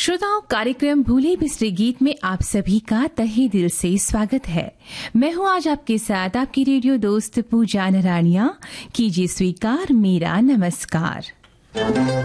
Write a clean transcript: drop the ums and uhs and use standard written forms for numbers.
श्रोताओं, कार्यक्रम भूले बिसरे गीत में आप सभी का तहे दिल से स्वागत है। मैं हूं आज आपके साथ आपकी रेडियो दोस्त पूजा नरानिया। कीजिए स्वीकार मेरा नमस्कार।